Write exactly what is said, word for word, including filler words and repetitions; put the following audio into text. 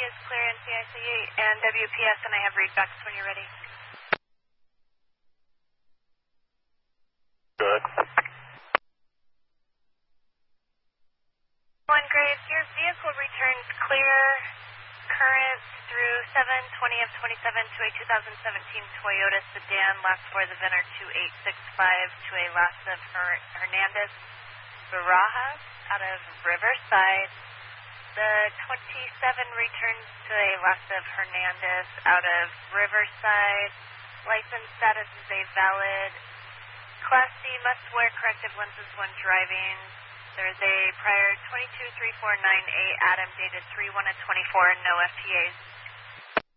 is clear in C I C and W P S, and I have readbacks when you're ready. Good. One Graves, your vehicle returns clear current through seven twenty of twenty-seven to a two thousand seventeen Toyota sedan, last for the VIN two eight six five to a last of Her- Hernandez Barajas out of Riverside. The twenty-seven returns to a last of Hernandez out of Riverside. License status is a valid Class C, must wear corrective lenses when driving. There's a prior twenty-two three four nine eight Adam dated three one of twenty-four, no F T As.